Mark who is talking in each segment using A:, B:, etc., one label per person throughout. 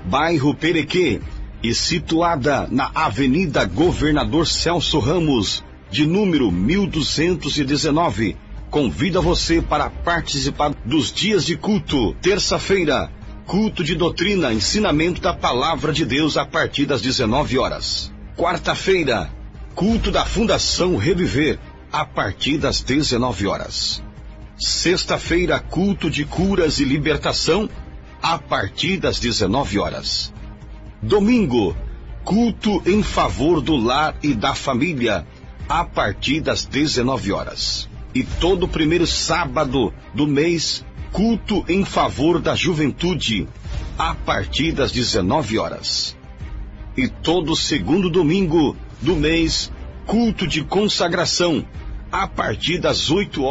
A: bairro Perequê, e situada na Avenida Governador Celso Ramos, de número 1219. Convida você para participar dos dias de culto. Terça-feira, culto de doutrina, ensinamento da palavra de Deus a partir das 19 horas. Quarta-feira, culto da Fundação Reviver, a partir das 19 horas. Sexta-feira, culto de curas e libertação, a partir das 19 horas. Domingo, culto em favor do lar e da família, a partir das 19 horas. E todo primeiro sábado do mês, culto em favor da juventude, a partir das 19 horas. E todo segundo domingo do mês, culto de consagração, a partir das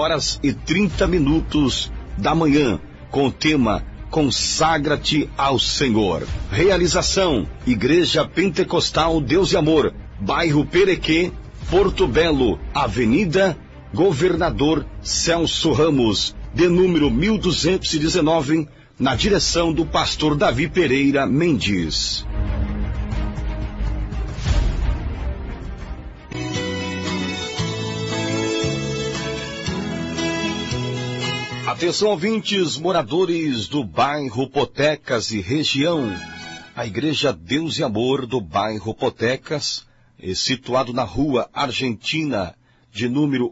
A: 8h30 da manhã, com o tema Consagra-te ao Senhor. Realização: Igreja Pentecostal Deus e Amor, bairro Perequê, Porto Belo, Avenida Governador Celso Ramos, de número 1219, na direção do pastor Davi Pereira Mendes. Atenção, ouvintes, moradores do bairro Potecas e região. A Igreja Deus e Amor do bairro Potecas, situado na Rua Argentina, de número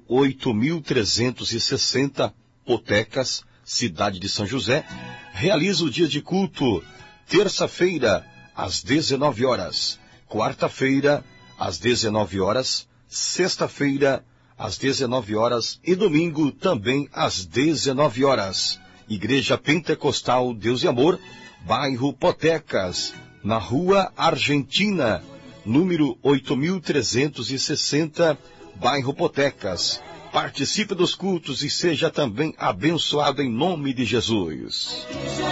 A: 8360, Potecas, cidade de São José, realiza o dia de culto, terça-feira, às 19 horas, quarta-feira, às 19 horas, sexta-feira, às 19 horas e domingo também às 19 horas. Igreja Pentecostal Deus e Amor, bairro Potecas, na Rua Argentina, número 8360, bairro Potecas. Participe dos cultos e seja também abençoado em nome de Jesus.